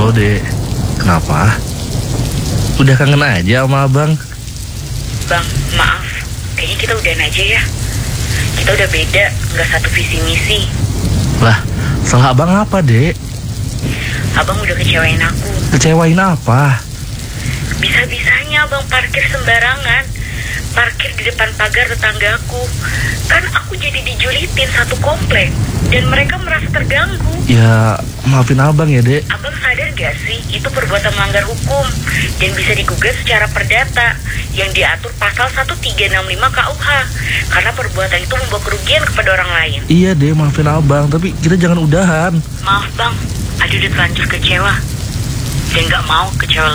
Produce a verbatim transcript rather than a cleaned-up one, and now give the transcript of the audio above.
Halo Dek, kenapa? Udah kangen aja sama abang? Bang, maaf, kayaknya kita udahan aja ya. Kita udah beda, nggak satu visi misi. Lah, salah abang apa Dek? Abang udah kecewain aku. Kecewain apa? Bisa-bisanya abang parkir sembarangan. Parkir di depan pagar tetanggaku. Kan aku jadi dijulitin satu komplek. Dan mereka merasa terganggu. Ya, maafin abang ya Dek. Abang sadar gak sih, itu perbuatan melanggar hukum. Dan bisa digugat secara perdata. Yang diatur pasal seribu tiga ratus enam puluh lima K U H. Karena perbuatan itu membawa kerugian kepada orang lain. Iya Dek, maafin abang, tapi kita jangan udahan. Maaf bang, Adi udah terlanjur kecewa. Dan gak mau kecewa